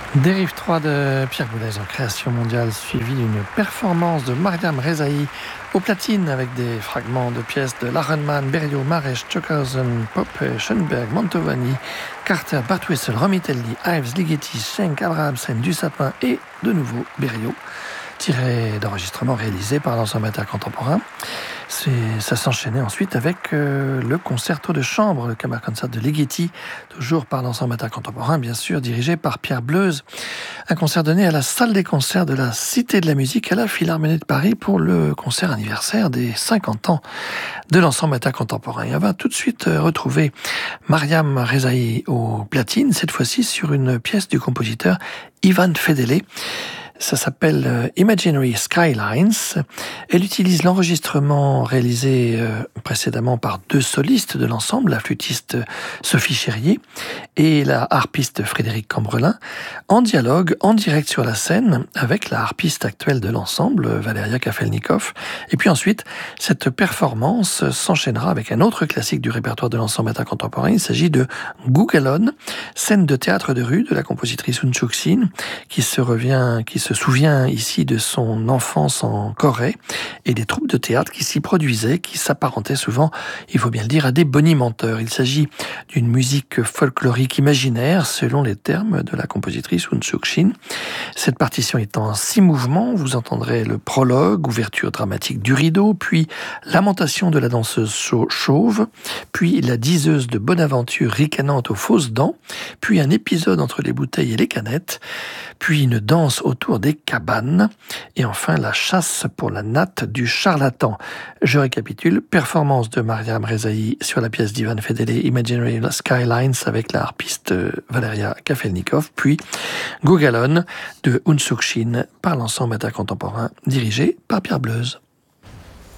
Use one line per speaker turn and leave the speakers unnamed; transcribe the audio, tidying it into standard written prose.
Dérive 3 de Pierre Boulez en création mondiale, suivi d'une performance de Mariam Rezaï au platine avec des fragments de pièces de Larenman, Berio, Maresch, Stockhausen, Pope, Schoenberg, Mantovani, Carter, Bartwissel, Romitelli, Ives, Ligeti, Schenk, Abrahamsen, Dussapin et de nouveau Berio, tiré d'enregistrements réalisés par l'ensemble intercontemporain. Ça s'enchaînait ensuite avec le concerto de chambre, le Kammerkonzert de Ligeti, toujours par l'ensemble intercontemporain, bien sûr, dirigé par Pierre Bleuze. Un concert donné à la salle des concerts de la Cité de la Musique à la Philharmonie de Paris pour le concert anniversaire des 50 ans de l'ensemble intercontemporain. Et on va tout de suite retrouver Mariam Rezaï au platine, cette fois-ci sur une pièce du compositeur Ivan Fedele. Ça s'appelle Imaginary Skylines. Elle utilise l'enregistrement réalisé précédemment par deux solistes de l'ensemble, la flûtiste Sophie Chérier et la harpiste Frédéric Cambrelin, en dialogue, en direct sur la scène, avec la harpiste actuelle de l'ensemble, Valeria Kafelnikov. Et puis ensuite, cette performance s'enchaînera avec un autre classique du répertoire de l'ensemble intercontemporain. Il s'agit de Gugelon, scène de théâtre de rue de la compositrice Un Suk-sin, qui se souvient ici de son enfance en Corée et des troupes de théâtre qui s'y produisaient, qui s'apparentaient souvent, il faut bien le dire, à des bonimenteurs. Il s'agit d'une musique folklorique imaginaire, selon les termes de la compositrice Un Suk-sin. Cette partition est en 6 mouvements. Vous entendrez le prologue, ouverture dramatique du rideau, puis lamentation de la danseuse chauve, puis la diseuse de Bonaventure ricanante aux fausses dents, puis un épisode entre les bouteilles et les canettes, puis une danse autour des cabanes, et enfin la chasse pour la natte du charlatan. Je récapitule, performance de Mariam Rezaï sur la pièce d'Ivan Fedele, Imaginary Skylines, avec la harpiste Valeria Kafelnikov, puis Gugelon de Un Suk-sin par l'ensemble intercontemporain dirigé par Pierre Bleuze.